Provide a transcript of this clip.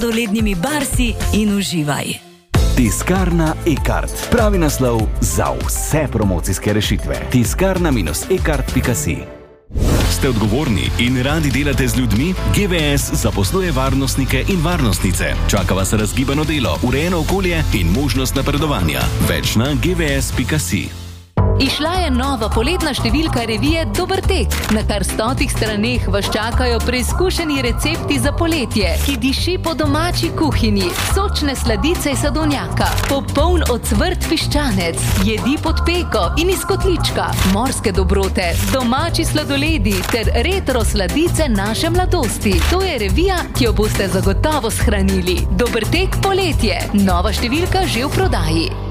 Dolednimi Barsi in uživaj. Tiskarna e-kart. Pravi naslov za vse promocijske rešitve. tiskarna-ekart.si. Ste odgovorni in radi delate z ljudmi? GVS zaposluje varnostnike in varnostnice. Čaka vas razgibano delo, urejeno okolje in možnost napredovanja. Več na gvs.si. Izšla je nova poletna številka revije Dober tek. Na kar 100 straneh vas čakajo preizkušeni recepti za poletje, ki diši po domači kuhinji, sočne sladice iz sadovnjaka, popoln ocvrt piščanec, jedi pod peko in iz kotlička, morske dobrote, domači sladoledi ter retro sladice naše mladosti. To je revija, ki jo boste zagotovo shranili. Dober tek poletje. Nova številka že v prodaji.